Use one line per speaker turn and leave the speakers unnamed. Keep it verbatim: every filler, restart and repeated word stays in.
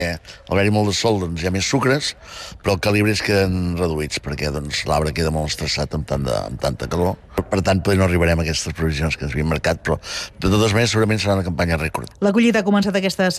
Al haver-hi molt de sol, doncs hi ha més sucres, però els calibres queden reduïts, perquè doncs, l'arbre queda molt estressat amb, tant de, amb tanta calor. Per tant, potser no arribarem a aquestes previsions que ens havien marcat, però de totes maneres segurament serà una campanya rècord.
La collita ha començat aquesta